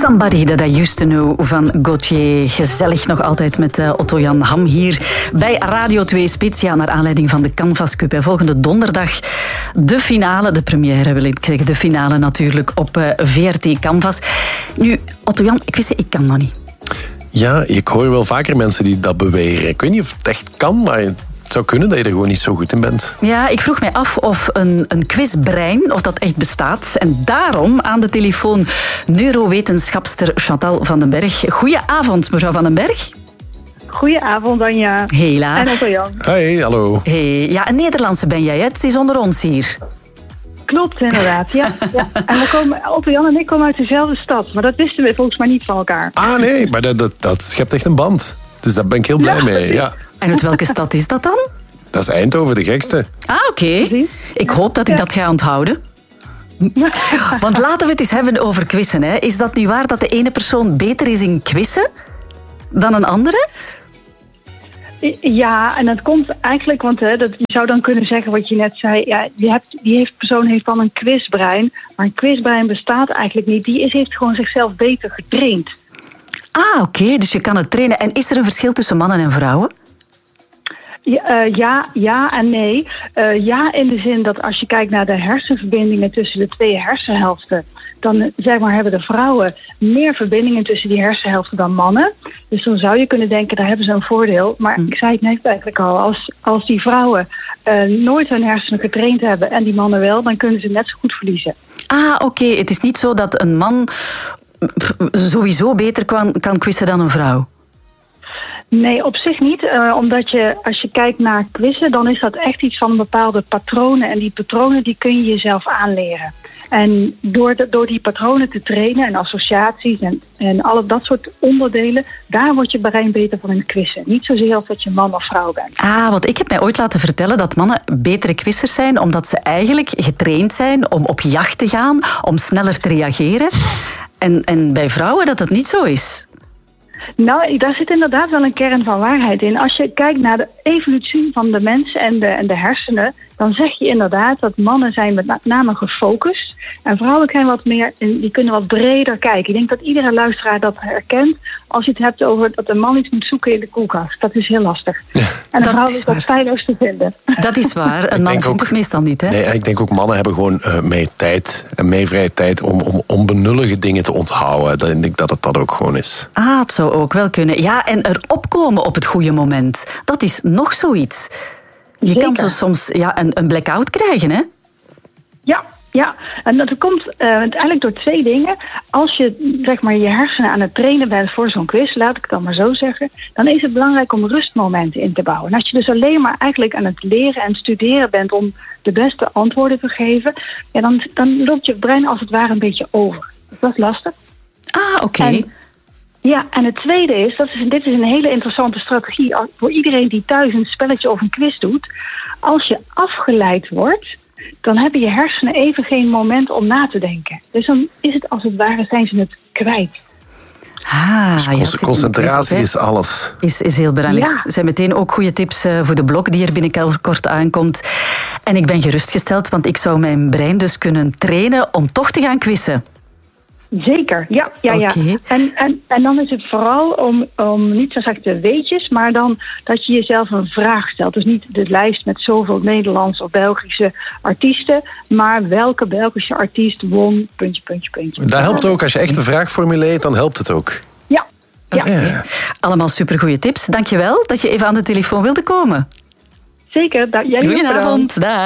Somebody That I Used To Know van Gauthier. Gezellig nog altijd met Otto-Jan Ham hier bij Radio 2 Spits. Ja, naar aanleiding van de Canvas Cup. En volgende donderdag de finale, de première wil ik zeggen. De finale natuurlijk op VRT Canvas. Nu, Otto-Jan, ik kan dat niet. Ja, ik hoor wel vaker mensen die dat beweren. Ik weet niet of het echt kan, maar het zou kunnen dat je er gewoon niet zo goed in bent. Ja, ik vroeg mij af of een quizbrein, of dat echt bestaat. En daarom aan de telefoon neurowetenschapster Chantal van den Berg. Goedenavond, mevrouw van den Berg. Goedenavond, Anja. Hela. En Otto-Jan. Hey, hallo. Hey, ja, een Nederlandse ben jij, hè? Het is onder ons hier. Klopt, inderdaad. Ja. En Otto-Jan en ik komen uit dezelfde stad. Maar dat wisten we volgens mij niet van elkaar. Ah, nee, maar dat schept echt een band. Dus daar ben ik heel blij mee, ja. En uit welke stad is dat dan? Dat is Eindhoven, de gekste. Ah, oké. Ik hoop dat ik dat ga onthouden. Want laten we het eens hebben over quizzen. Hè. Is dat niet waar dat de ene persoon beter is in quizzen dan een andere? Ja, en dat komt eigenlijk, want je zou dan kunnen zeggen wat je net zei. Ja, die persoon heeft dan een quizbrein. Maar een quizbrein bestaat eigenlijk niet. Die heeft gewoon zichzelf beter getraind. Ah, oké. Dus je kan het trainen. En is er een verschil tussen mannen en vrouwen? Ja en nee. Ja, in de zin dat als je kijkt naar de hersenverbindingen tussen de twee hersenhelften, dan hebben de vrouwen meer verbindingen tussen die hersenhelften dan mannen. Dus dan zou je kunnen denken, daar hebben ze een voordeel. Maar ik zei het net eigenlijk al, als die vrouwen nooit hun hersenen getraind hebben en die mannen wel, dan kunnen ze net zo goed verliezen. Ah, oké. Het is niet zo dat een man sowieso beter kan quizzen dan een vrouw. Nee, op zich niet. Omdat als je kijkt naar quizzen, dan is dat echt iets van bepaalde patronen. En die patronen die kun je jezelf aanleren. En door die patronen te trainen en associaties en alle dat soort onderdelen, daar wordt je brein beter van in quizzen. Niet zozeer of dat je man of vrouw bent. Ah, want ik heb mij ooit laten vertellen dat mannen betere quizzers zijn, omdat ze eigenlijk getraind zijn om op jacht te gaan, om sneller te reageren. En bij vrouwen dat het niet zo is. Nou, daar zit inderdaad wel een kern van waarheid in. Als je kijkt naar de evolutie van de mens en de hersenen, dan zeg je inderdaad dat mannen zijn met name gefocust. En vrouwen zijn wat meer, die kunnen wat breder kijken. Ik denk dat iedere luisteraar dat herkent als je het hebt over dat een man iets moet zoeken in de koelkast. Dat is heel lastig. Ja, en een vrouw is dat feilloos te vinden. Dat is waar. Een man vindt het meestal niet, hè? Nee, ik denk ook mannen hebben gewoon meer tijd en meer vrije tijd om onbenullige dingen te onthouden. Ik denk dat het dat ook gewoon is. Ah, het zou ook wel kunnen. Ja, en er opkomen op het goede moment. Dat is nog zoiets. Je Zeker. Kan zo soms een blackout krijgen, hè? Ja, en dat komt eigenlijk door twee dingen. Als je je hersenen aan het trainen bent voor zo'n quiz, laat ik het dan maar zo zeggen, dan is het belangrijk om rustmomenten in te bouwen. En als je dus alleen maar eigenlijk aan het leren en studeren bent om de beste antwoorden te geven, dan loopt je brein als het ware een beetje over. Dat is lastig. Ah, oké. En het tweede is, dit is een hele interessante strategie voor iedereen die thuis een spelletje of een quiz doet. Als je afgeleid wordt, dan hebben je hersenen even geen moment om na te denken. Dus dan is het als het ware, zijn ze het kwijt. Dus concentratie is alles. Is heel belangrijk. Ja. Er zijn meteen ook goede tips voor de blog die er binnenkort aankomt. En ik ben gerustgesteld, want ik zou mijn brein dus kunnen trainen om toch te gaan quizzen. Zeker, ja. Okay. En dan is het vooral om niet zo zacht de weetjes, maar dan dat je jezelf een vraag stelt. Dus niet de lijst met zoveel Nederlandse of Belgische artiesten, maar welke Belgische artiest won, ... Dat helpt ook. Als je echt een vraag formuleert, dan helpt het ook. Ja. Okay. Allemaal supergoeie tips. Dankjewel dat je even aan de telefoon wilde komen. Zeker. Goedenavond. Dag.